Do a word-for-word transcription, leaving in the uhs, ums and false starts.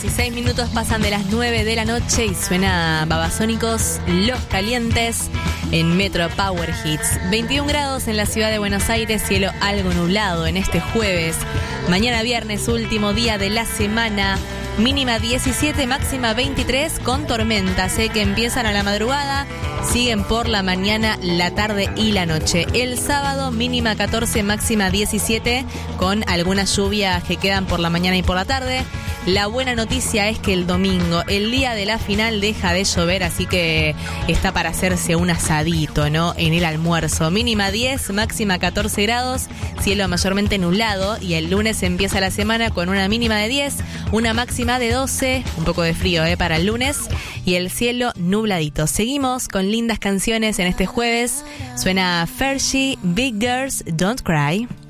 dieciséis minutos pasan de las nueve de la noche y suena Babasónicos, Los Calientes en Metro Power Hits. veintiún grados en la ciudad de Buenos Aires, cielo algo nublado en este jueves. Mañana viernes, último día de la semana. Mínima diecisiete, máxima veintitrés con tormentas, ¿eh? que empiezan a la madrugada, siguen por la mañana, la tarde y la noche. El sábado mínima catorce, máxima diecisiete con algunas lluvias que quedan por la mañana y por la tarde. La buena noticia es que el domingo, el día de la final, deja de llover, así que está para hacerse un asadito, ¿no? En el almuerzo. Mínima diez, máxima catorce grados, cielo mayormente nublado, y el lunes empieza la semana con una mínima de diez, una máxima de doce, un poco de frío, ¿eh? Para el lunes, y el cielo nubladito. Seguimos con lindas canciones en este jueves. Suena Fergie, Big Girls, Don't Cry.